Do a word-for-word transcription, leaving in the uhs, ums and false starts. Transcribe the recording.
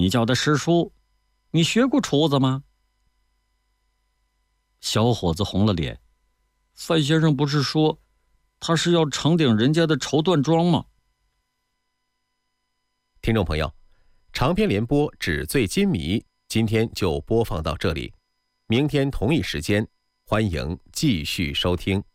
你叫的师叔，你学过厨子吗？小伙子红了脸，范先生不是说他是要承顶人家的绸缎庄吗？ 听众朋友，长篇联播《纸醉金迷》今天就播放到这里，明天同一时间，欢迎继续收听。